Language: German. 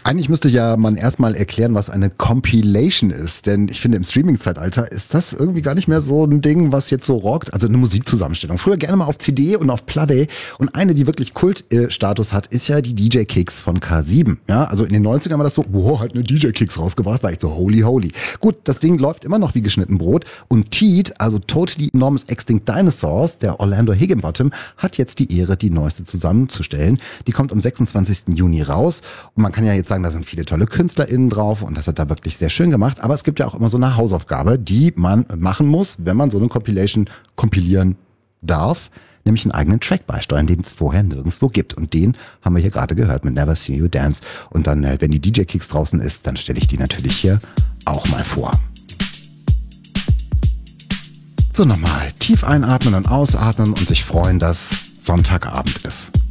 Eigentlich müsste ja man erstmal erklären, was eine Compilation ist, denn ich finde, im Streaming-Zeitalter ist das irgendwie gar nicht mehr so ein Ding, was jetzt so rockt, also eine Musikzusammenstellung. Früher gerne mal auf CD und auf Platte und eine, die wirklich Kultstatus hat, ist ja die DJ-Kicks von K7. Ja, also in den 90ern war das so, wow, hat eine DJ-Kicks rausgebracht, war echt so holy. Gut, das Ding läuft immer noch wie geschnitten Brot und Teat, also Totally Enormous Extinct Dinosaurs, der Orlando Higginbottom, hat jetzt die Ehre, die neueste zusammenzustellen. Die kommt am 26. Juni raus und man kann ja jetzt sagen, da sind viele tolle KünstlerInnen drauf und das hat da wirklich sehr schön gemacht. Aber es gibt ja auch immer so eine Hausaufgabe, die man machen muss, wenn man so eine Compilation kompilieren darf, nämlich einen eigenen Track beisteuern, den es vorher nirgendwo gibt. Und den haben wir hier gerade gehört mit Never See You Dance. Und dann, wenn die DJ-Kicks draußen ist, dann stelle ich die natürlich hier auch mal vor. So, nochmal tief einatmen und ausatmen und sich freuen, dass Sonntagabend ist.